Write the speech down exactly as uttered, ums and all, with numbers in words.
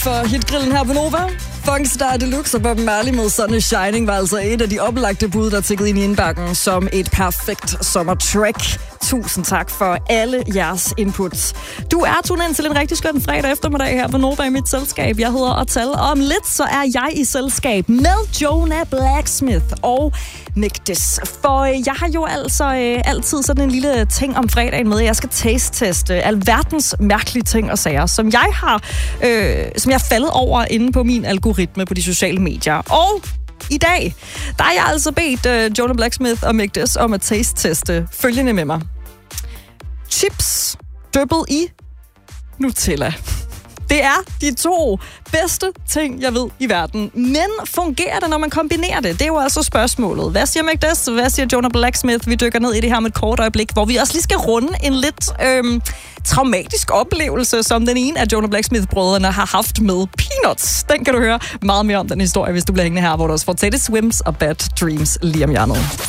for hitgrillen her på Nova. Funkstar Deluxe og Bob Marley med Sun is Shining var altså et af de oplagte bud, der tikkede ind i indbakken som et perfekt sommertrack. Tusind tak for alle jeres inputs. Du er tunet ind til en rigtig skøn fredag eftermiddag her på Nova i mit selskab. Jeg hedder Atal, og om lidt så er jeg i selskab med Jonah Blacksmith og Migdis. For jeg har jo altså øh, altid sådan en lille ting om fredagen med, at jeg skal taste-teste alverdens mærkelige ting og sager, som jeg har, øh, som jeg er faldet over inde på min algoritme på de sociale medier. Og i dag, der har jeg altså bedt øh, Jonah Blacksmith og Migdis om at taste-teste følgende med mig. Chips dyppet i Nutella. Det er de to bedste ting, jeg ved i verden. Men fungerer det, når man kombinerer det? Det er jo altså spørgsmålet. Hvad siger Migdis? Hvad siger Jonah Blacksmith? Vi dykker ned i det her med et kort øjeblik, hvor vi også lige skal runde en lidt øhm, traumatisk oplevelse, som den ene af Jonah Blacksmith-brødrene har haft med Peanuts. Den kan du høre meget mere om den historie, hvis du bliver hængende her, hvor du også får Teddy Swims og Bad Dreams lige om hjørnet.